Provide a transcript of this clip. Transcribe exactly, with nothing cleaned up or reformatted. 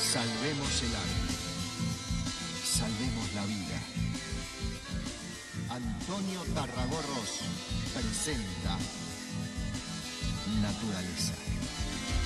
Salvemos el arte. Salvemos la vida. Antonio Tarragorros presenta Naturaleza.